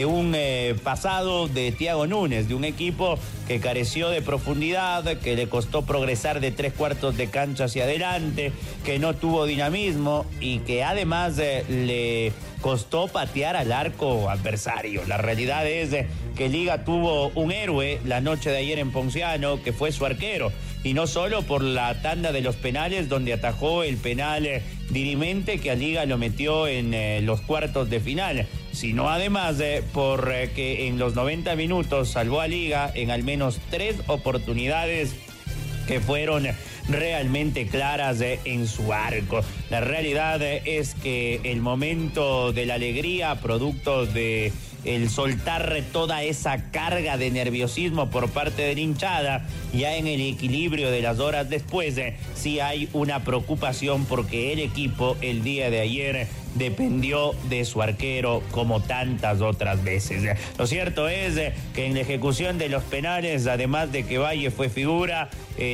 Un pasado de Thiago Núñez, de un equipo que careció de profundidad, que le costó progresar de 3/4 de cancha hacia adelante, que no tuvo dinamismo y que además le costó patear al arco adversario. La realidad es que Liga tuvo un héroe la noche de ayer en Ponciano, que fue su arquero, y no solo por la tanda de los penales donde atajó el penal dirimente que a Liga lo metió en los cuartos de final, sino además por que en los 90 minutos salvó a Liga en al menos 3 oportunidades que fueron realmente claras en su arco. La realidad es que el momento de la alegría, producto de el soltar toda esa carga de nerviosismo por parte de la hinchada, ya en el equilibrio de las horas después, sí hay una preocupación porque el equipo el día de ayer dependió de su arquero como tantas otras veces. Lo cierto es que en la ejecución de los penales, además de que Valle fue figura,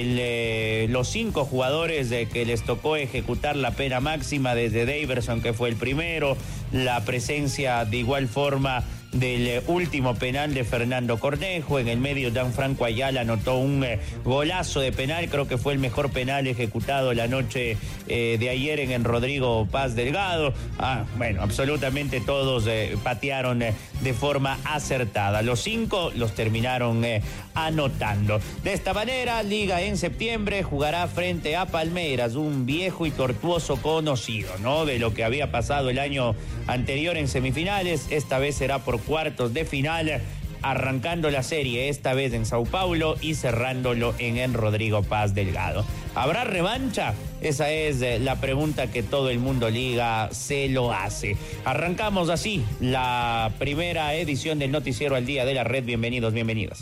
los 5 jugadores que les tocó ejecutar la pena máxima, desde Daverson, que fue el primero, la presencia de igual forma del último penal de Fernando Cornejo. En el medio, Gianfranco Ayala anotó un golazo de penal, creo que fue el mejor penal ejecutado la noche de ayer en Rodrigo Paz Delgado. Bueno, absolutamente todos patearon de forma acertada. Los 5 los terminaron anotando. De esta manera, Liga en septiembre jugará frente a Palmeiras, un viejo y tortuoso conocido, ¿no?, de lo que había pasado el año anterior en semifinales. Esta vez será por cuartos de final, arrancando la serie esta vez en Sao Paulo y cerrándolo en Rodrigo Paz Delgado. ¿Habrá revancha? Esa es la pregunta que todo el mundo Liga se lo hace. Arrancamos así la primera edición del Noticiero al Día de la Red. Bienvenidos, bienvenidas.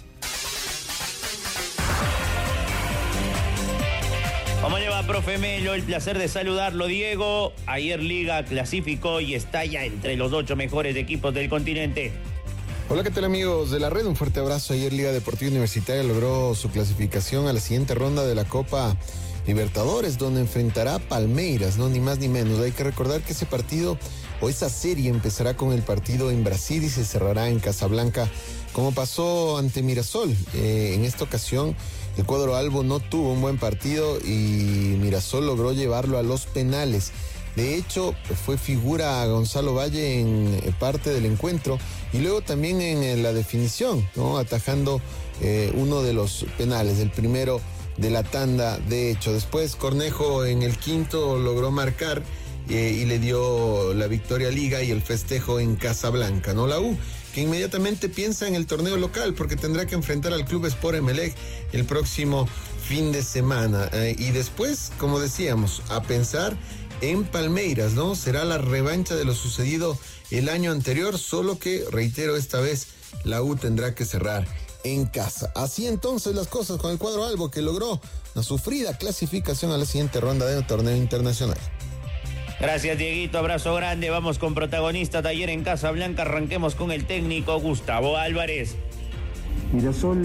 ¿Cómo le va, profe Melo? El placer de saludarlo, Diego. Ayer Liga clasificó y está ya entre los 8 mejores equipos del continente. Hola, ¿qué tal, amigos de la red? Un fuerte abrazo. Ayer Liga Deportiva Universitaria logró su clasificación a la siguiente ronda de la Copa Libertadores, donde enfrentará a Palmeiras, no, ni más ni menos. Hay que recordar que ese partido o esa serie empezará con el partido en Brasil y se cerrará en Casablanca, como pasó ante Mirasol. En esta ocasión el cuadro albo no tuvo un buen partido y Mirasol logró llevarlo a los penales. De hecho, fue figura a Gonzalo Valle en parte del encuentro y luego también en la definición, ¿no?, atajando uno de los penales, el primero de la tanda. De hecho, después Cornejo en el quinto logró marcar y le dio la victoria a Liga y el festejo en Casablanca, ¿no? La U, que inmediatamente piensa en el torneo local porque tendrá que enfrentar al Club Sport Emelec el próximo fin de semana. Y después, como decíamos, a pensar en Palmeiras, ¿no? Será la revancha de lo sucedido el año anterior, solo que, reitero, esta vez la U tendrá que cerrar en casa. Así entonces las cosas con el cuadro albo, que logró una sufrida clasificación a la siguiente ronda del torneo internacional. Gracias, Dieguito, abrazo grande. Vamos con protagonistas de ayer en Casablanca. Arranquemos con el técnico Gustavo Álvarez. Mirasol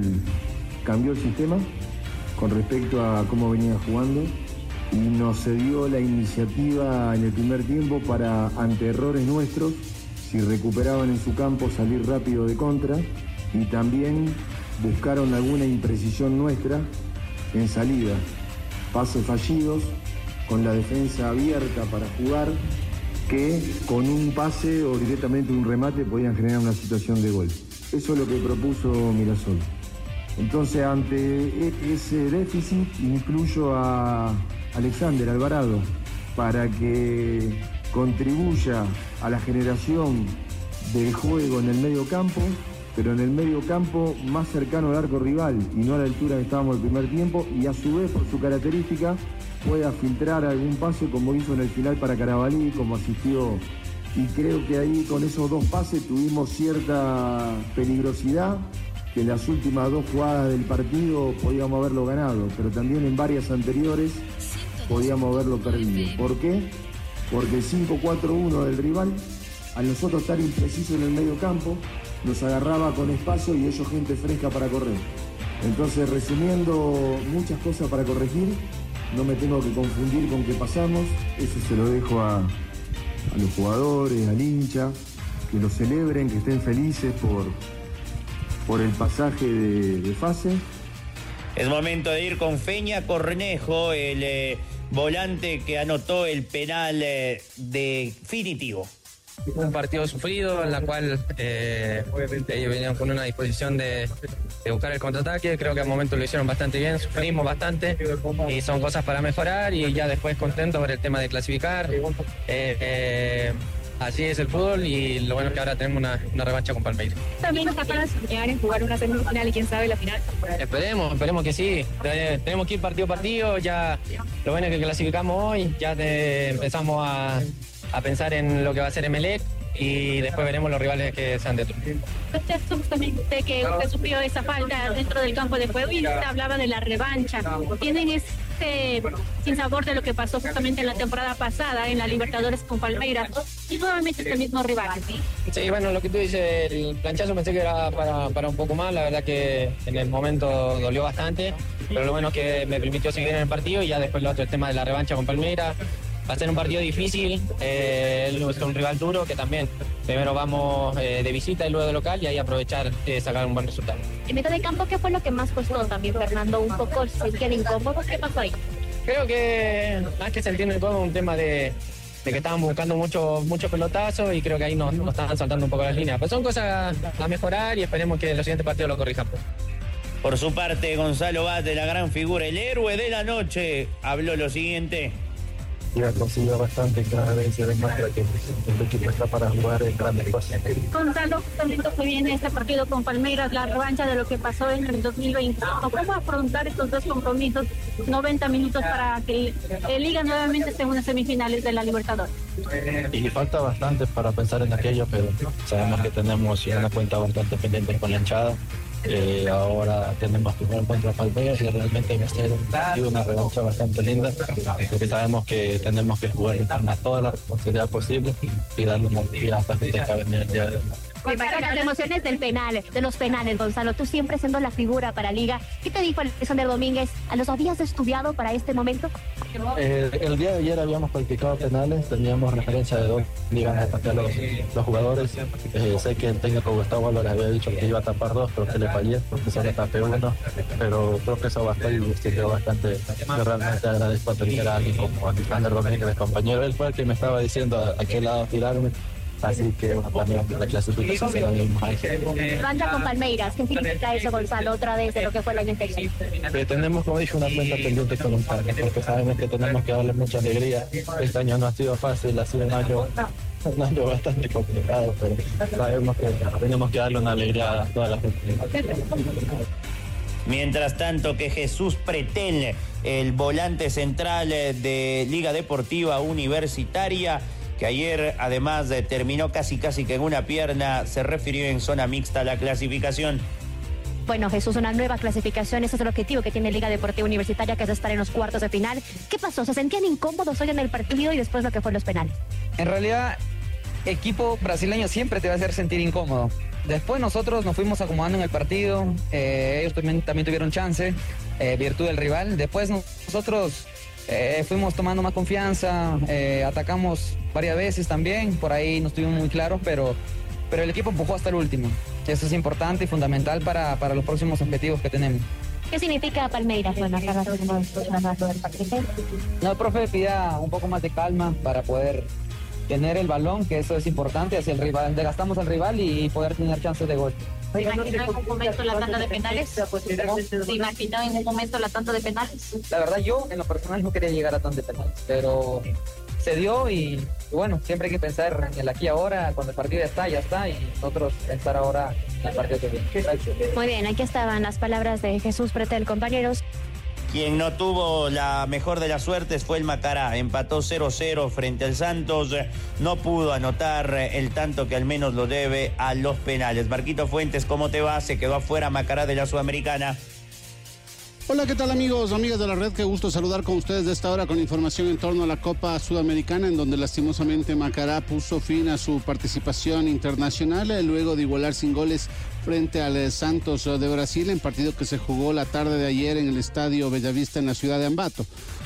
cambió el sistema con respecto a cómo venía jugando y nos cedió la iniciativa en el primer tiempo para, ante errores nuestros, si recuperaban en su campo, salir rápido de contra, y también buscaron alguna imprecisión nuestra en salida, pases fallidos, con la defensa abierta para jugar, que con un pase o directamente un remate podían generar una situación de gol. Eso es lo que propuso Mirasol. Entonces, ante ese déficit, incluyo a Alexander Alvarado para que contribuya a la generación del juego en el medio campo, pero en el medio campo más cercano al arco rival y no a la altura que estábamos el primer tiempo, y a su vez, por su característica, pueda filtrar algún pase como hizo en el final para Carabalí, como asistió. Y creo que ahí con esos 2 pases tuvimos cierta peligrosidad, que en las últimas 2 jugadas del partido podíamos haberlo ganado, pero también en varias anteriores podíamos haberlo perdido. ¿Por qué? Porque el 5-4-1 del rival, al nosotros estar imprecisos en el medio campo, nos agarraba con espacio y ellos gente fresca para correr. Entonces, resumiendo, muchas cosas para corregir. No me tengo que confundir con qué pasamos, eso se lo dejo a los jugadores, al hincha, que lo celebren, que estén felices por el pasaje de fase. Es momento de ir con Feña Cornejo, el volante que anotó el penal definitivo. Un partido sufrido en la cual obviamente ellos venían con una disposición de buscar el contraataque. Creo que al momento lo hicieron bastante bien, sufrimos bastante y son cosas para mejorar, y ya después contento por el tema de clasificar. Así es el fútbol, y lo bueno es que ahora tenemos una revancha con Palmeiras. ¿También está para soñar en jugar una semifinal y quién sabe la final? Esperemos que sí. Tenemos que ir partido a partido. Ya lo bueno es que clasificamos hoy, ya empezamos a pensar en lo que va a ser Emelec, y después veremos los rivales que sean de turno. Usted justamente que usted sufrió esa falta dentro del campo de juego y usted hablaba de la revancha. ¿Tienen ese sinsabor de lo que pasó justamente en la temporada pasada en la Libertadores con Palmeiras y nuevamente este mismo rival? Sí, bueno, lo que tú dices, el planchazo pensé que era para un poco más. La verdad que en el momento dolió bastante, pero lo bueno es que me permitió seguir en el partido, y ya después lo otro, el tema de la revancha con Palmeiras. Va a ser un partido difícil, es un rival duro que también primero vamos de visita y luego de local, y ahí aprovechar sacar un buen resultado. En mitad de campo, ¿qué fue lo que más costó también, Fernando? Un poco se sentían incómodos, ¿qué pasó ahí? Creo que más que sentirme incómodo, un tema de que estaban buscando mucho pelotazo, y creo que ahí nos estaban saltando un poco las líneas. Pues son cosas a mejorar, y esperemos que en los siguientes partidos lo corrijan. Por su parte, Gonzalo Bate, la gran figura, el héroe de la noche, habló lo siguiente. Y ha conseguido bastante, cada vez se demuestra que el equipo está para jugar en grandes cosas. Gonzalo, justamente que viene este partido con Palmeiras, la revancha de lo que pasó en el 2020. ¿Cómo afrontar estos dos compromisos, 90 minutos para que el Liga nuevamente esté en unas semifinales de la Libertadores? Y falta bastante para pensar en aquello, pero sabemos que tenemos una cuenta bastante pendiente con la hinchada. Ahora tenemos que jugar contra Palmeiras, y realmente va a ser una revancha bastante linda, porque sabemos que tenemos que jugar a toda la responsabilidad posible y darle una vida a esta gente que ha venido el día de hoy. Las emociones del penal, de los penales, Gonzalo, tú siempre siendo la figura para Liga. ¿Qué te dijo Alexander Domínguez? ¿Los habías estudiado para este momento? El día de ayer habíamos practicado penales, teníamos referencia de dos iban a tapar los jugadores. Sé que el técnico Gustavo Álvarez había dicho que iba a tapar dos, pero que le fallé porque solo tapé uno, pero creo que eso bastó y sirvió bastante. Yo realmente agradezco a alguien como Alexander Domínguez, el compañero. Él fue el que me estaba diciendo a qué lado tirarme. Así que también la clasificación se la dimos a él. Banda con Palmeiras, ¿qué significa eso, Gonzalo, otra vez de lo que fue la infección? Tenemos, como dije, una cuenta pendiente con un padre, porque sabemos que tenemos que darle mucha alegría. Este año no ha sido fácil, ha sido un año bastante complicado, pero sabemos que tenemos que darle una alegría a toda la gente. Mientras tanto, que Jesús Pretel, el volante central de Liga Deportiva Universitaria, que ayer además terminó casi que en una pierna, se refirió en zona mixta a la clasificación. Bueno, Jesús, una nueva clasificación, ese es el objetivo que tiene Liga Deportiva Universitaria, que es estar en los cuartos de final. ¿Qué pasó? ¿Se sentían incómodos hoy en el partido y después lo que fue los penales? En realidad, equipo brasileño siempre te va a hacer sentir incómodo. Después nosotros nos fuimos acomodando en el partido, ellos también tuvieron chance, virtud del rival. Después nosotros fuimos tomando más confianza, atacamos varias veces también, por ahí no estuvimos muy claros, pero el equipo empujó hasta el último. Eso es importante y fundamental para los próximos objetivos que tenemos. ¿Qué significa Palmeiras? Bueno, acá no, el profe pida un poco más de calma para poder tener el balón, que eso es importante hacia el rival, desgastamos al rival y poder tener chances de gol. ¿Se imaginó en algún momento la tanda de penales? ¿Se imaginó en un momento la tanda de penales? La verdad, yo en lo personal no quería llegar a tanda de penales, pero se dio y bueno, siempre hay que pensar en el aquí y ahora, cuando el partido ya está, y nosotros pensar ahora en el partido que viene. Muy bien, aquí estaban las palabras de Jesús Pretel, compañeros. Quien no tuvo la mejor de las suertes fue el Macará. Empató 0-0 frente al Santos. No pudo anotar el tanto que al menos lo debe a los penales. Marquito Fuentes, ¿cómo te va? Se quedó afuera Macará de la Sudamericana. Hola, ¿qué tal amigos, amigas de la red? Qué gusto saludar con ustedes de esta hora con información en torno a la Copa Sudamericana, en donde lastimosamente Macará puso fin a su participación internacional luego de igualar sin goles frente al Santos de Brasil en partido que se jugó la tarde de ayer en el Estadio Bellavista en la ciudad de Ambato.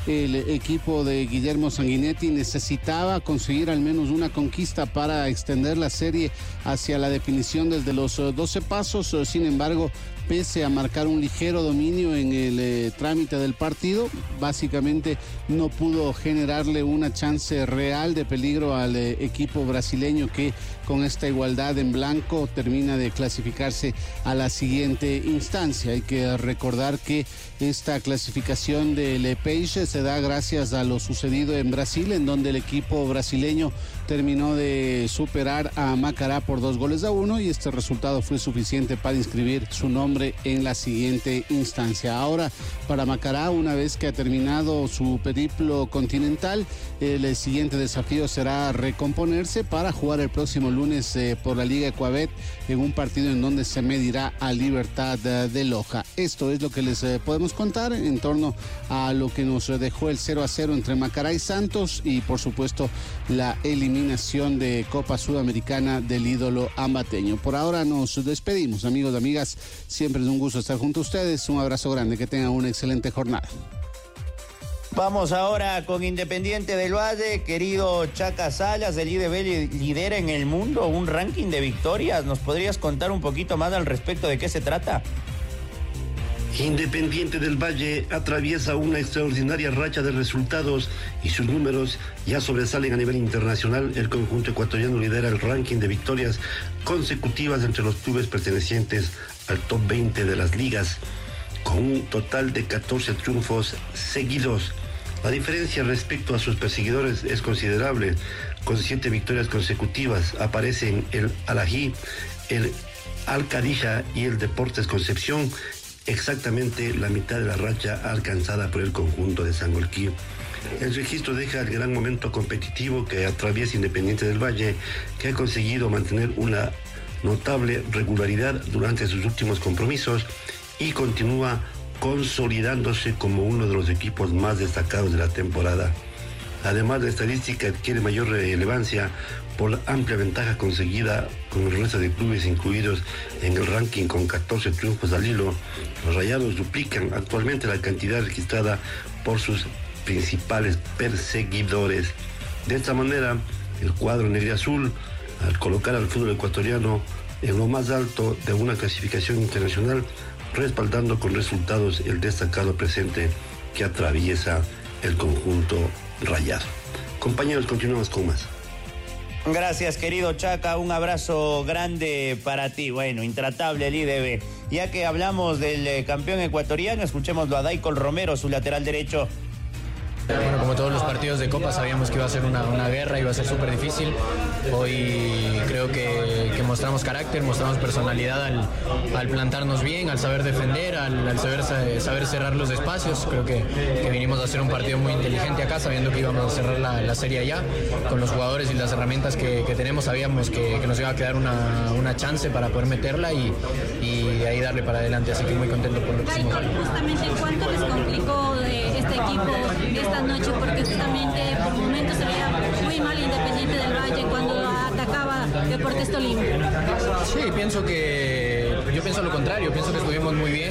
el equipo de Guillermo Sanguinetti necesitaba conseguir al menos una conquista para extender la serie hacia la definición desde los 12 pasos. Sin embargo, pese a marcar un ligero dominio en el trámite del partido, básicamente no pudo generarle una chance real de peligro al equipo brasileño, que con esta igualdad en blanco termina de clasificarse a la siguiente instancia. Hay que recordar que esta clasificación del Peixe se da gracias a lo sucedido en Brasil, en donde el equipo brasileño terminó de superar a Macará por 2-1, y este resultado fue suficiente para inscribir su nombre en la siguiente instancia. Ahora, para Macará, una vez que ha terminado su periplo continental, el siguiente desafío será recomponerse para jugar el próximo lunes por la Liga Ecuabet, en un partido en donde se medirá a Libertad de Loja. Esto es lo que les podemos contar en torno a lo que nos dejó el 0-0 entre Macará y Santos, y por supuesto la eliminación de Copa Sudamericana del ídolo ambateño. Por ahora nos despedimos, amigos y amigas. Siempre es un gusto estar junto a ustedes. Un abrazo grande, que tengan una excelente jornada. Vamos ahora con Independiente del Valle. Querido Chaca Salas, el IDB lidera en el mundo un ranking de victorias. ¿Nos podrías contar un poquito más al respecto de qué se trata? Independiente del Valle atraviesa una extraordinaria racha de resultados y sus números ya sobresalen a nivel internacional. El conjunto ecuatoriano lidera el ranking de victorias consecutivas entre los clubes pertenecientes al top 20 de las ligas, con un total de 14 triunfos seguidos. La diferencia respecto a sus perseguidores es considerable. Con 7 victorias consecutivas aparecen el Alají, el Al-Qadisha y el Deportes Concepción, exactamente la mitad de la racha alcanzada por el conjunto de Sangolquí. El registro deja el gran momento competitivo que atraviesa Independiente del Valle, que ha conseguido mantener una notable regularidad durante sus últimos compromisos y continúa consolidándose como uno de los equipos más destacados de la temporada. Además, la estadística adquiere mayor relevancia por la amplia ventaja conseguida con el resto de clubes incluidos en el ranking con 14 triunfos al hilo. Los Rayados duplican actualmente la cantidad registrada por sus principales perseguidores. De esta manera, el cuadro negriazul, al colocar al fútbol ecuatoriano en lo más alto de una clasificación internacional, respaldando con resultados el destacado presente que atraviesa el conjunto rayado. Compañeros, continuamos con más. Gracias, querido Chaca, un abrazo grande para ti. Bueno, intratable el IDB. Ya que hablamos del campeón ecuatoriano, escuchémoslo a Daicol Romero, su lateral derecho. Bueno, como todos los partidos de Copa, sabíamos que iba a ser una guerra, iba a ser súper difícil. Hoy creo que mostramos carácter, mostramos personalidad al plantarnos bien, al saber defender, al saber cerrar los espacios. Creo que vinimos a hacer un partido muy inteligente acá, sabiendo que íbamos a cerrar la serie allá. Con los jugadores y las herramientas que tenemos, sabíamos que nos iba a quedar una chance para poder meterla y de ahí darle para adelante. Así que muy contento por lo que hicimos. Justamente, ¿cuánto les complicó este equipo esta noche? Porque justamente por momentos se veía muy mal Independiente del Valle cuando atacaba Deportes Tolima. Sí, yo pienso lo contrario, pienso que estuvimos muy bien.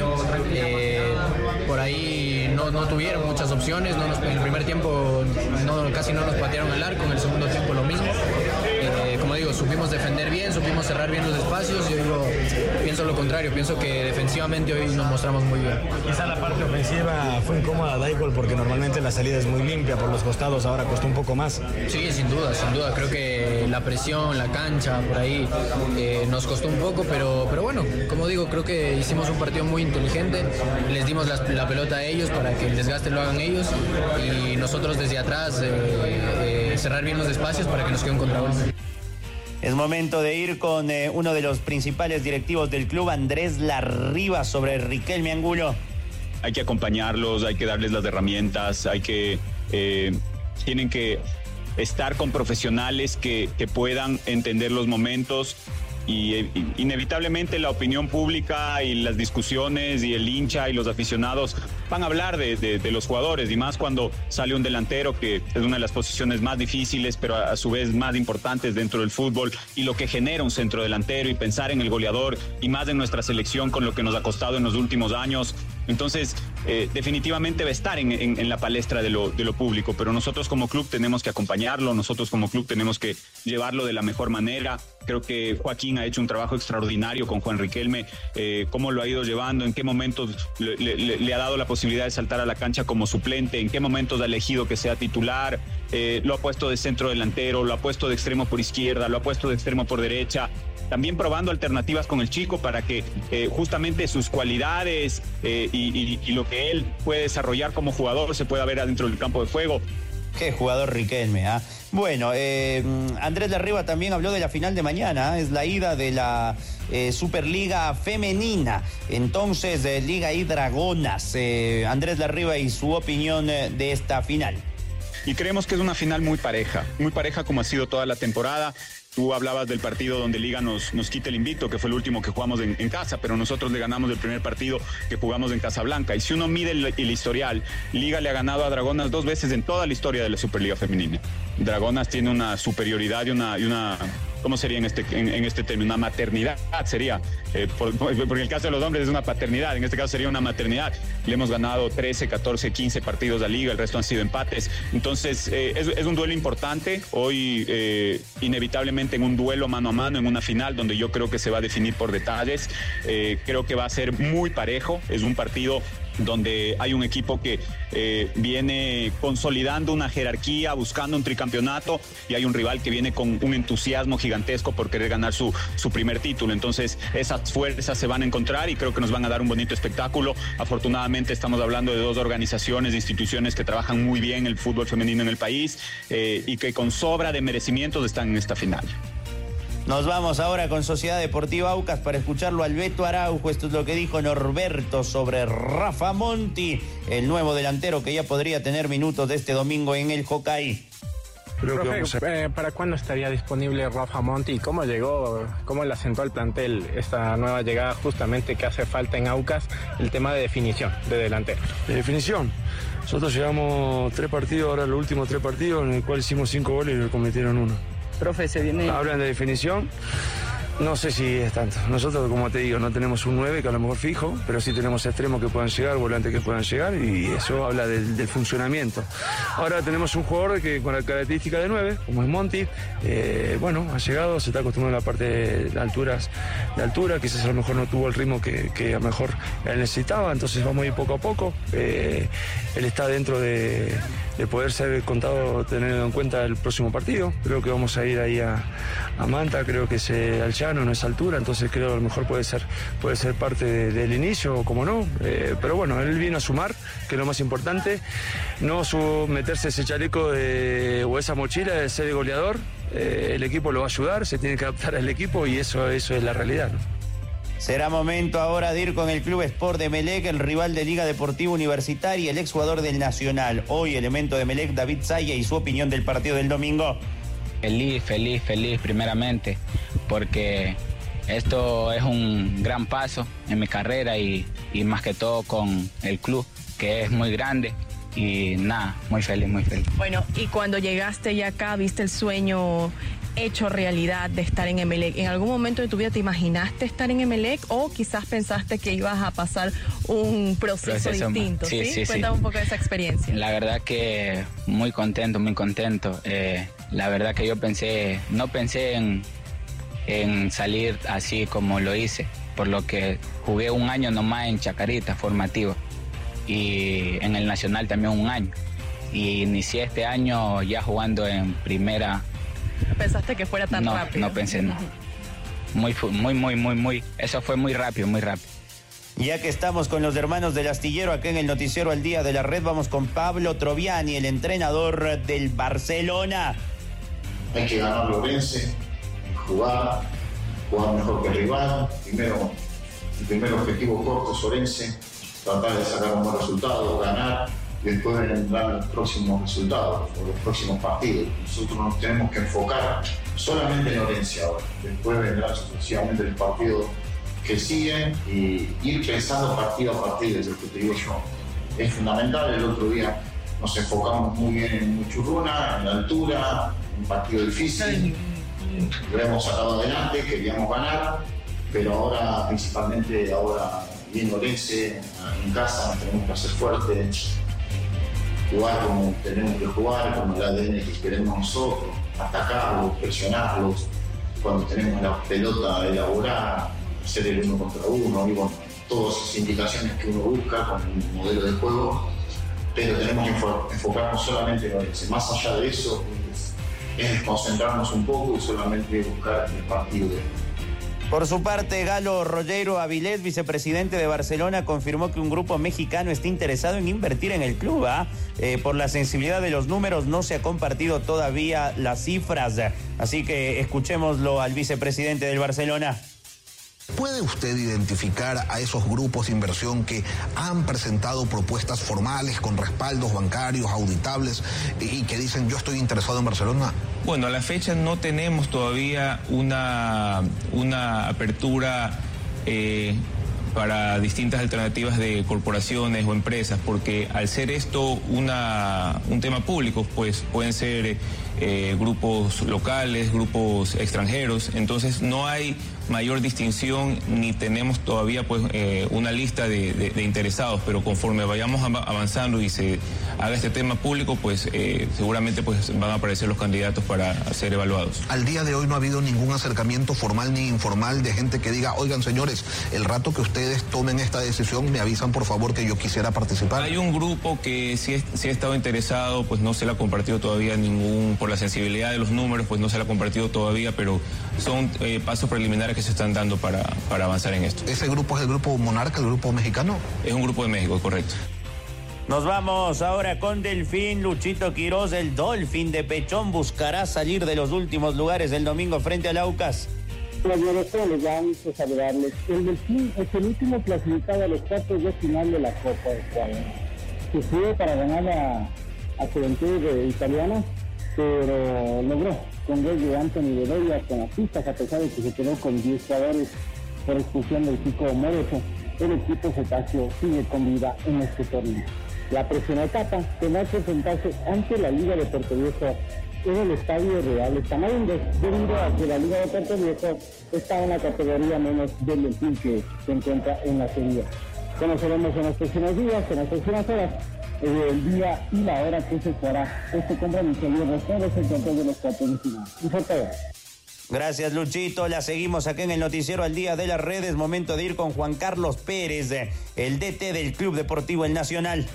Por ahí no tuvieron muchas opciones, en el primer tiempo casi no nos patearon al arco, en el segundo tiempo lo mismo. Como digo, supimos defender bien, supimos cerrar bien los espacios. Yo pienso lo contrario, pienso que defensivamente hoy nos mostramos muy bien. Quizá la parte ofensiva fue incómoda, Daicol, porque normalmente la salida es muy limpia por los costados, ahora costó un poco más. Sí, sin duda, creo que la presión, la cancha, por ahí nos costó un poco, pero bueno, como digo, creo que hicimos un partido muy inteligente, les dimos la pelota a ellos para que el desgaste lo hagan ellos y nosotros desde atrás cerrar bien los espacios para que nos quede un contragolpe. Es momento de ir con uno de los principales directivos del club, Andrés Larriba, sobre Riquelme Angulo. Hay que acompañarlos, hay que darles las herramientas, tienen que estar con profesionales que puedan entender los momentos y inevitablemente la opinión pública y las discusiones y el hincha y los aficionados van a hablar de los jugadores, y más cuando sale un delantero, que es una de las posiciones más difíciles pero a su vez más importantes dentro del fútbol, y lo que genera un centrodelantero, y pensar en el goleador, y más en nuestra selección con lo que nos ha costado en los últimos años. Entonces, definitivamente va a estar en la palestra de lo público, pero nosotros como club tenemos que acompañarlo, nosotros como club tenemos que llevarlo de la mejor manera. Creo que Joaquín ha hecho un trabajo extraordinario con Juan Riquelme, cómo lo ha ido llevando, en qué momentos le ha dado la posibilidad de saltar a la cancha como suplente, en qué momentos ha elegido que sea titular, lo ha puesto de centro delantero, lo ha puesto de extremo por izquierda, lo ha puesto de extremo por derecha. También probando alternativas con el chico para que justamente sus cualidades y lo que él puede desarrollar como jugador se pueda ver adentro del campo de juego. Qué jugador Riquelme, ¿ah? Bueno, Andrés Larriba también habló de la final de mañana, es la ida de la Superliga Femenina, entonces Liga y Dragonas. Andrés Larriba y su opinión de esta final. Y creemos que es una final muy pareja como ha sido toda la temporada. Tú hablabas del partido donde Liga nos quita el invicto, que fue el último que jugamos en casa, pero nosotros le ganamos el primer partido que jugamos en Casablanca. Y si uno mide el historial, Liga le ha ganado a Dragonas 2 veces en toda la historia de la Superliga Femenina. Dragonas tiene una superioridad y una ¿cómo sería en este término? Una maternidad sería, porque en el caso de los hombres es una paternidad, en este caso sería una maternidad. Le hemos ganado 13, 14, 15 partidos a Liga, el resto han sido empates. Entonces es un duelo importante, hoy inevitablemente en un duelo mano a mano, en una final donde yo creo que se va a definir por detalles. Creo que va a ser muy parejo, es un partido donde hay un equipo que viene consolidando una jerarquía, buscando un tricampeonato, y hay un rival que viene con un entusiasmo gigantesco por querer ganar su primer título. Entonces esas fuerzas se van a encontrar y creo que nos van a dar un bonito espectáculo. Afortunadamente estamos hablando de 2 organizaciones, de instituciones que trabajan muy bien el fútbol femenino en el país y que con sobra de merecimientos están en esta final. Nos vamos ahora con Sociedad Deportiva Aucas para escucharlo al Beto Araujo. Esto es lo que dijo Norberto sobre Rafa Monti, el nuevo delantero que ya podría tener minutos de este domingo en el Hockey. Profe, ¿para cuándo estaría disponible Rafa Monti? ¿Cómo llegó, cómo le asentó al plantel esta nueva llegada justamente que hace falta en Aucas, el tema de definición de delantero? De definición. Nosotros llevamos 3 partidos, ahora los últimos 3 partidos, en el cual hicimos 5 goles y le cometieron 1. Profe, se viene... Hablan de definición, no sé si es tanto. Nosotros, como te digo, no tenemos un 9 que a lo mejor fijo, pero sí tenemos extremos que puedan llegar, volantes que puedan llegar, y eso habla del funcionamiento. Ahora tenemos un jugador que con la característica de 9, como es Monti, ha llegado, se está acostumbrando a la parte de altura, quizás a lo mejor no tuvo el ritmo que a lo mejor él necesitaba, entonces vamos a ir poco a poco. Él está dentro de poder ser contado, teniendo en cuenta el próximo partido. Creo que vamos a ir ahí a Manta, creo que es al llano, no es altura, entonces creo que a lo mejor puede ser parte del inicio, o como no, pero bueno, él vino a sumar, que es lo más importante, no meterse ese chaleco o esa mochila de ser goleador. El equipo lo va a ayudar, se tiene que adaptar al equipo y eso es la realidad, ¿no? Será momento ahora de ir con el Club Sport de Emelec, el rival de Liga Deportiva Universitaria, el exjugador del Nacional. Hoy, elemento de Emelec, David Zaya, y su opinión del partido del domingo. Feliz primeramente, porque esto es un gran paso en mi carrera y más que todo con el club, que es muy grande. Y nada, muy feliz. Bueno, y cuando llegaste ya acá, viste el sueño hecho realidad de estar en Emelec. ¿En algún momento de tu vida te imaginaste estar en Emelec o quizás pensaste que ibas a pasar un proceso distinto? Sí. Cuéntame un poco de esa experiencia. La verdad que muy contento. La verdad que yo no pensé en salir así como lo hice, por lo que jugué un año nomás en Chacarita, formativo, y en el Nacional también un año. Y inicié este año ya jugando en primera. ¿Pensaste que fuera tan rápido? No pensé, no. Eso fue muy rápido. Ya que estamos con los hermanos del Astillero acá en el Noticiero al Día de la Red, vamos con Pablo Troviani, el entrenador del Barcelona. Hay que ganar Orense, jugar mejor que el rival. El primer objetivo corto es Orense, tratar de sacar un buen resultado, ganar, y después vendrán los próximos resultados o los próximos partidos. Nosotros nos tenemos que enfocar solamente en Orense ahora. Después vendrán sucesivamente los partidos que siguen y ir pensando partido a partido, es lo que te digo yo. Es fundamental. El otro día nos enfocamos muy bien en Muchurruna, en la altura, un partido difícil. Lo hemos sacado adelante, queríamos ganar, pero ahora, principalmente ahora viene Orense en casa, tenemos que hacer fuerte, jugar como tenemos que jugar, con el ADN que queremos nosotros, atacarlos, presionarlos, cuando tenemos la pelota, elaborar, hacer el 1 contra 1, y bueno, todas esas indicaciones que uno busca con el modelo de juego, pero tenemos que enfocarnos solamente en Orense. Más allá de eso, es concentrarnos un poco y solamente buscar el partido de... Por su parte, Galo Rollero Avilés, vicepresidente de Barcelona, confirmó que un grupo mexicano está interesado en invertir en el club. Por la sensibilidad de los números no se ha compartido todavía las cifras, así que escuchémoslo al vicepresidente del Barcelona. ¿Puede usted identificar a esos grupos de inversión que han presentado propuestas formales con respaldos bancarios, auditables y que dicen yo estoy interesado en Barcelona? Bueno, a la fecha no tenemos todavía una apertura para distintas alternativas de corporaciones o empresas, porque al ser esto un tema público, pues pueden ser grupos locales, grupos extranjeros, entonces no hay mayor distinción ni tenemos todavía pues una lista de interesados, pero conforme vayamos avanzando y se haga este tema público, pues seguramente pues van a aparecer los candidatos para ser evaluados. Al día de hoy no ha habido ningún acercamiento formal ni informal de gente que diga, oigan señores, el rato que ustedes tomen esta decisión me avisan por favor que yo quisiera participar. Hay un grupo que sí ha estado interesado, pues no se le ha compartido todavía por la sensibilidad de los números, pues no se le ha compartido todavía, pero son pasos preliminares que se están dando para avanzar en esto. ¿Ese grupo es el grupo Monarca, el grupo mexicano? Es un grupo de México, correcto. Nos vamos ahora con Delfín. Luchito Quiroz, el Dolphin de Pechón, buscará salir de los últimos lugares el domingo frente al Aucas. Los directores, ya han visto saludarles. El Delfín es el último clasificado a los cuartos de final de la Copa de Ecuador. Sufrió para ganar a Juventud Italiana, pero logró con gol de Anthony Bedoya con asistas, a pesar de que se quedó con 10 jugadores por expulsión del Chico Morejo. El equipo cetáceo sigue con vida en este torneo. La próxima etapa tendrá que enfrentarse ante la Liga de Puerto Viejo en el Estadio Real Escamarindo, debido a que la Liga de Puerto Viejo está en la categoría menos del Delfín, que se encuentra en la Serie A. Conoceremos en los próximos días, en las próximas horas, el día y la hora que se jugará este compromiso y el resto de los encuentros de los cuartos de final. Un fuerte abrazo. Gracias, Luchito. La seguimos aquí en el Noticiero al Día de las Redes. Momento de ir con Juan Carlos Pérez, el DT del Club Deportivo El Nacional.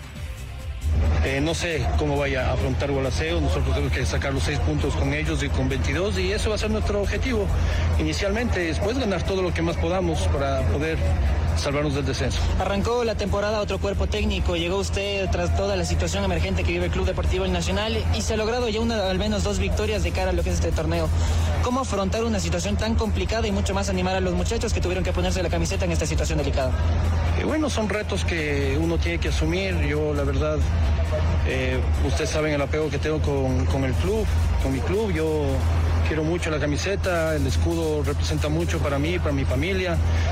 No sé cómo vaya a afrontar Gualaceo. Nosotros tenemos que sacar los 6 puntos con ellos y con 22, y eso va a ser nuestro objetivo inicialmente. Después ganar todo lo que más podamos para poder salvarnos del descenso. Arrancó la temporada otro cuerpo técnico, llegó usted tras toda la situación emergente que vive el Club Deportivo El Nacional y se ha logrado ya al menos 2 victorias de cara a lo que es este torneo. ¿Cómo afrontar una situación tan complicada y mucho más animar a los muchachos que tuvieron que ponerse la camiseta en esta situación delicada? Bueno, son retos que uno tiene que asumir. Yo, la verdad, ustedes saben el apego que tengo con el club, con mi club. Yo quiero mucho la camiseta, el escudo representa mucho para mí, para mi familia.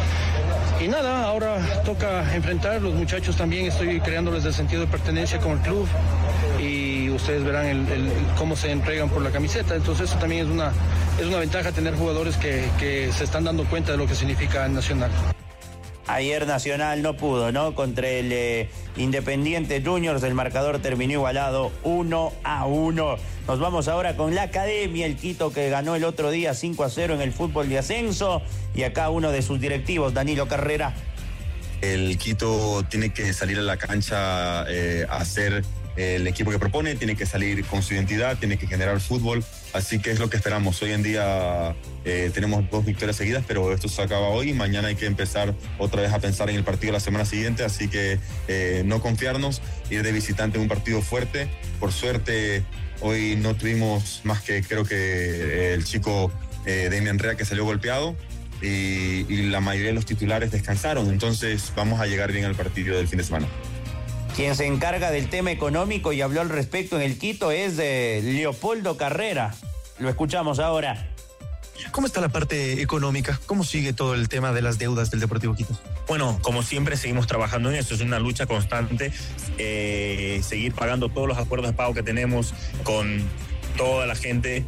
Y nada, ahora toca enfrentar. Los muchachos también estoy creándoles el sentido de pertenencia con el club y ustedes verán cómo se entregan por la camiseta. Entonces eso también es una ventaja, tener jugadores que se están dando cuenta de lo que significa el Nacional. Ayer Nacional no pudo, ¿no? Contra el Independiente Juniors el marcador terminó igualado 1-1. Nos vamos ahora con la Academia, el Quito, que ganó el otro día 5-0 en el fútbol de ascenso. Y acá uno de sus directivos, Danilo Carrera. El Quito tiene que salir a la cancha a ser el equipo que propone, tiene que salir con su identidad, tiene que generar fútbol, así que es lo que esperamos. Hoy en día tenemos 2 victorias seguidas, pero esto se acaba hoy, mañana hay que empezar otra vez a pensar en el partido la semana siguiente, así que no confiarnos, ir de visitante en un partido fuerte. Por suerte hoy no tuvimos más que, creo que el chico Demian Rea, que salió golpeado, y la mayoría de los titulares descansaron, entonces vamos a llegar bien al partido del fin de semana. Quien se encarga del tema económico y habló al respecto en el Quito es Leopoldo Carrera. Lo escuchamos ahora. ¿Cómo está la parte económica? ¿Cómo sigue todo el tema de las deudas del Deportivo Quito? Bueno, como siempre seguimos trabajando en eso, es una lucha constante, seguir pagando todos los acuerdos de pago que tenemos con toda la gente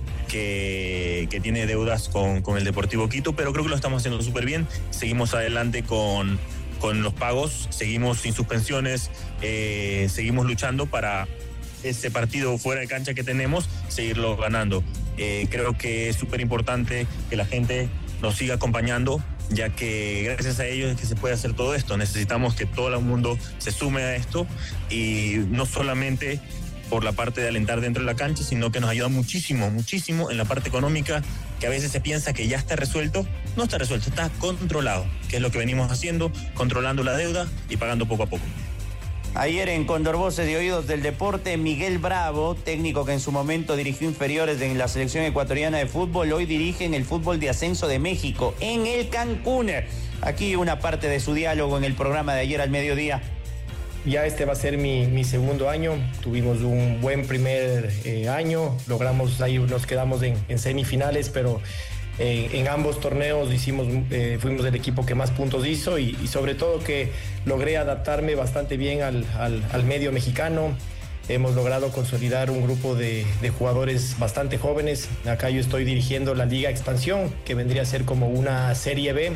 que tiene deudas con el Deportivo Quito, pero creo que lo estamos haciendo súper bien. Seguimos adelante con con los pagos, seguimos sin suspensiones, seguimos luchando para ese partido fuera de cancha que tenemos, seguirlo ganando. Creo que es súper importante que la gente nos siga acompañando, ya que gracias a ellos es que se puede hacer todo esto. Necesitamos que todo el mundo se sume a esto, y no solamente por la parte de alentar dentro de la cancha, sino que nos ayuda muchísimo, muchísimo en la parte económica, que a veces se piensa que ya está resuelto. No está resuelto, está controlado, que es lo que venimos haciendo, controlando la deuda y pagando poco a poco. Ayer en Cóndor Voces y Oídos del Deporte, Miguel Bravo, técnico que en su momento dirigió inferiores en la selección ecuatoriana de fútbol, hoy dirige en el fútbol de ascenso de México, en el Cancún. Aquí una parte de su diálogo en el programa de ayer al mediodía. Ya este va a ser mi segundo año, tuvimos un buen primer año, logramos, ahí nos quedamos en semifinales, pero en ambos torneos fuimos el equipo que más puntos hizo y sobre todo que logré adaptarme bastante bien al medio mexicano. Hemos logrado consolidar un grupo de jugadores bastante jóvenes. Acá yo estoy dirigiendo la Liga Expansión, que vendría a ser como una Serie B,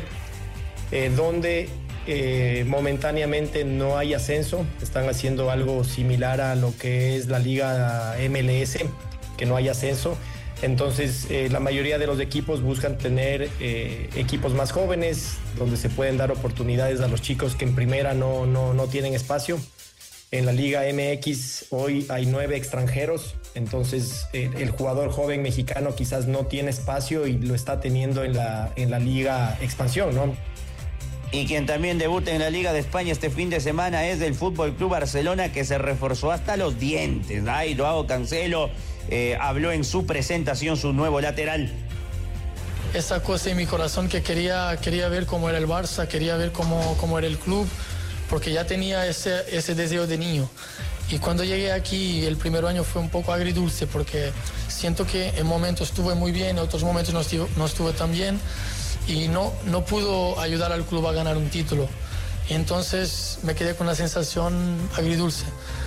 donde momentáneamente no hay ascenso. Están haciendo algo similar a lo que es la Liga MLS, que no hay ascenso. Entonces, la mayoría de los equipos buscan tener equipos más jóvenes, donde se pueden dar oportunidades a los chicos que en primera no tienen espacio. En la Liga MX hoy hay 9 extranjeros, entonces el jugador joven mexicano quizás no tiene espacio y lo está teniendo en la Liga Expansión, ¿no? Y quien también debuta en la Liga de España este fin de semana es del Fútbol Club Barcelona, que se reforzó hasta los dientes. Ay, Joao Cancelo habló en su presentación, su nuevo lateral. Esa cosa en mi corazón que quería ver cómo era el Barça, quería ver cómo era el club, porque ya tenía ese deseo de niño. Y cuando llegué aquí, el primer año fue un poco agridulce, porque siento que en momentos estuve muy bien, en otros momentos no estuve tan bien, y no pudo ayudar al club a ganar un título. Y entonces me quedé con una sensación agridulce.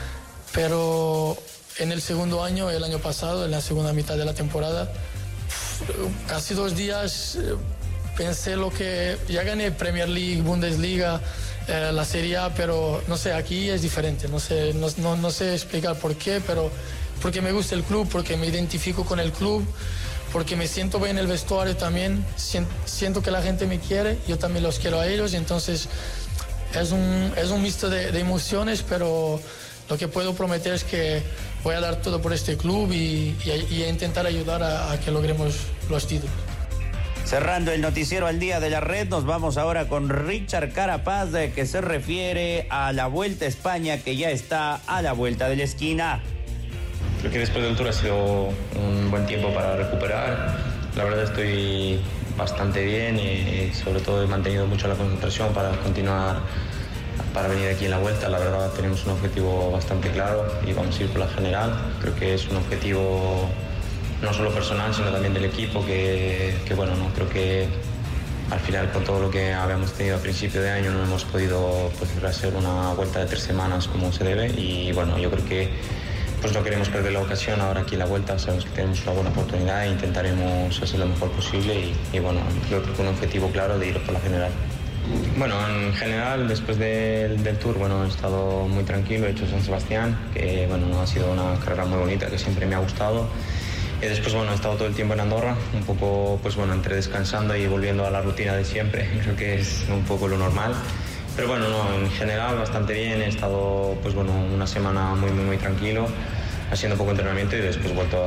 Pero en el segundo año, el año pasado, en la segunda mitad de la temporada, casi 2 días pensé lo que ya gané Premier League, Bundesliga, la Serie A, pero no sé, aquí es diferente. No sé explicar por qué, pero porque me gusta el club, porque me identifico con el club, porque me siento bien en el vestuario también, siento que la gente me quiere, yo también los quiero a ellos, y entonces es un mixto de emociones, pero lo que puedo prometer es que voy a dar todo por este club y a intentar ayudar a que logremos los títulos. Cerrando el noticiero al día de la red, nos vamos ahora con Richard Carapaz, que se refiere a la Vuelta a España, que ya está a la vuelta de la esquina. Creo que después del Tour ha sido un buen tiempo para recuperar. La verdad estoy bastante bien y sobre todo he mantenido mucho la concentración para continuar, para venir aquí en la Vuelta. La verdad tenemos un objetivo bastante claro y vamos a ir por la general. Creo que es un objetivo no solo personal, sino también del equipo, que bueno, no creo que al final con todo lo que habíamos tenido a principio de año no hemos podido hacer una vuelta de 3 semanas como se debe, y bueno, yo creo que pues no queremos perder la ocasión ahora aquí en la Vuelta. Sabemos que tenemos una buena oportunidad e intentaremos hacer lo mejor posible y bueno, creo que con un objetivo claro de ir por la general. Bueno, en general, después del Tour, bueno, he estado muy tranquilo, he hecho San Sebastián, que bueno, ha sido una carrera muy bonita, que siempre me ha gustado. Y después, bueno, he estado todo el tiempo en Andorra, un poco, pues bueno, entre descansando y volviendo a la rutina de siempre, creo que es un poco lo normal. Pero bueno, no, en general bastante bien, he estado, pues bueno, una semana muy tranquilo, haciendo poco entrenamiento y después vuelto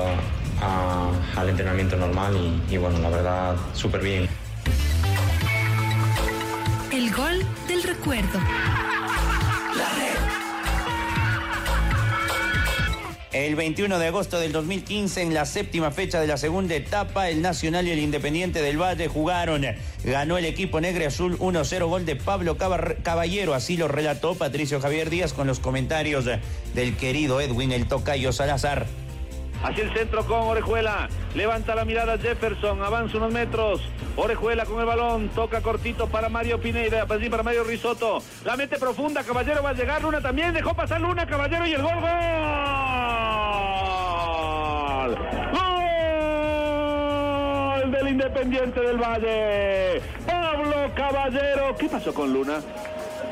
al entrenamiento normal y bueno, la verdad, súper bien. El gol del recuerdo. El 21 de agosto del 2015, en la 7ª fecha de la segunda etapa, el Nacional y el Independiente del Valle jugaron. Ganó el equipo negro y azul 1-0, gol de Pablo Caballero. Así lo relató Patricio Javier Díaz con los comentarios del querido Edwin el Tocayo Salazar. Hacia el centro con Orejuela, levanta la mirada Jefferson, avanza unos metros, Orejuela con el balón, toca cortito para Mario Pineda, para Mario Risotto, la mete profunda, Caballero va a llegar, Luna también, dejó pasar Luna, Caballero y el gol, ¡gol! Del Independiente del Valle, Pablo Caballero. ¿Qué pasó con Luna?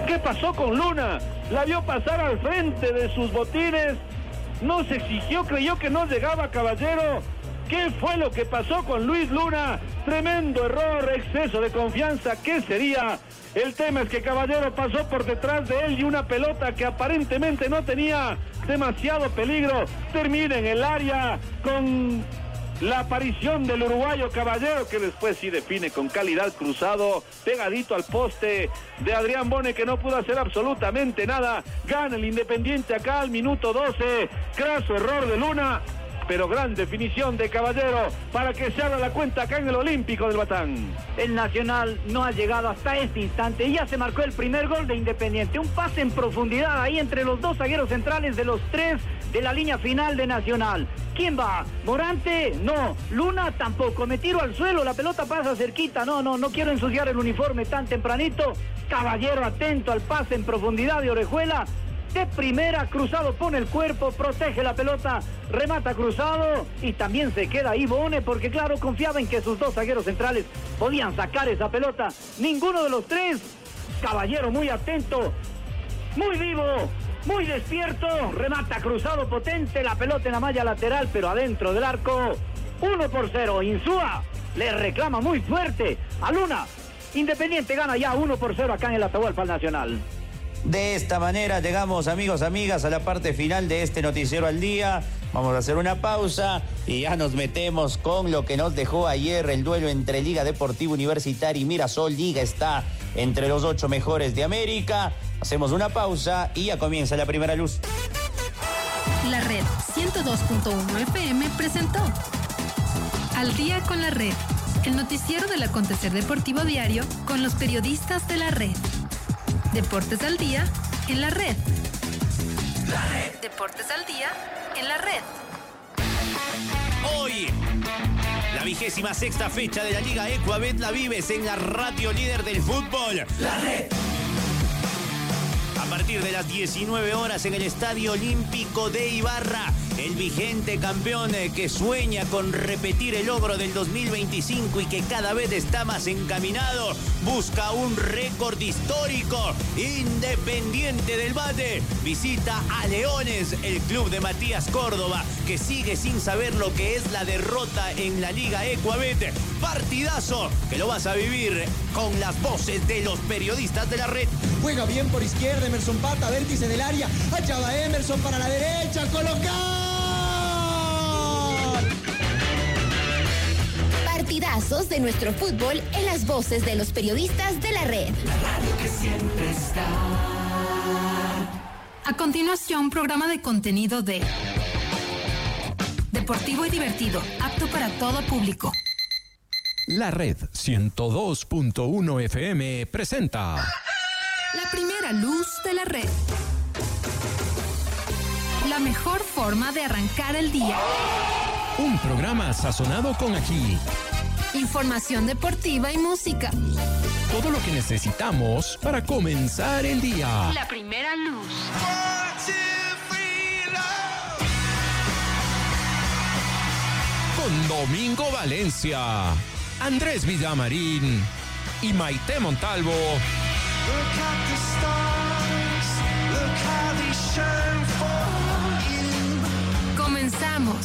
¿Qué pasó con Luna? La vio pasar al frente de sus botines, no se exigió, creyó que no llegaba Caballero. ¿Qué fue lo que pasó con Luis Luna? Tremendo error, exceso de confianza. ¿Qué sería? El tema es que Caballero pasó por detrás de él y una pelota que aparentemente no tenía demasiado peligro termina en el área con la aparición del uruguayo Caballero, que después sí define con calidad, cruzado, pegadito al poste de Adrián Bone, que no pudo hacer absolutamente nada. Gana el Independiente acá al minuto 12. Craso error de Luna, pero gran definición de Caballero para que se abra la cuenta acá en el Olímpico del Batán. El Nacional no ha llegado hasta este instante y ya se marcó el primer gol de Independiente. Un pase en profundidad ahí entre los dos zagueros centrales de los tres de la línea final de Nacional. ¿Quién va? ¿Morante? No. Luna tampoco. Me tiro al suelo, la pelota pasa cerquita. No quiero ensuciar el uniforme tan tempranito. Caballero atento al pase en profundidad de Orejuela. De primera, Cruzado pone el cuerpo, protege la pelota, remata Cruzado y también se queda ahí Bone porque claro, confiaba en que sus dos zagueros centrales podían sacar esa pelota. Ninguno de los tres. Caballero muy atento, muy vivo, muy despierto, remata Cruzado potente, la pelota en la malla lateral pero adentro del arco. 1-0, Insúa le reclama muy fuerte a Luna. Independiente gana ya 1-0 acá en el Atahualpa Nacional. De esta manera llegamos, amigos, amigas, a la parte final de este Noticiero al Día. Vamos a hacer una pausa y ya nos metemos con lo que nos dejó ayer el duelo entre Liga Deportiva Universitaria y Mirasol. Liga está entre los 8 mejores de América. Hacemos una pausa y ya comienza la primera luz. La Red 102.1 FM presentó Al Día con la Red, el noticiero del acontecer deportivo diario con los periodistas de la Red. Deportes al Día en la Red. Deportes al Día en la Red. Hoy, la 26ª fecha de la Liga Ecuabet la vives en la radio líder del fútbol, La Red. A partir de las 19 horas en el Estadio Olímpico de Ibarra, el vigente campeón que sueña con repetir el logro del 2025 y que cada vez está más encaminado, busca un récord histórico. Independiente del Valle visita a Leones, el club de Matías Córdoba, que sigue sin saber lo que es la derrota en la Liga Ecuabet. Partidazo que lo vas a vivir con las voces de los periodistas de la Red. Juega bien por izquierda, Emerson Pata, vértice del área, allá va Emerson para la derecha, colocar. Partidazos de nuestro fútbol en las voces de los periodistas de la Red. La radio que siempre está. A continuación, programa de contenido de deportivo y divertido, apto para todo público. La Red 102.1 FM presenta La primera luz de la Red. La mejor forma de arrancar el día. Un programa sazonado con ají. Información deportiva y música. Todo lo que necesitamos para comenzar el día. La primera luz. Con Domingo Valencia, Andrés Villamarín y Maite Montalvo. Look at the stars, look how they shine for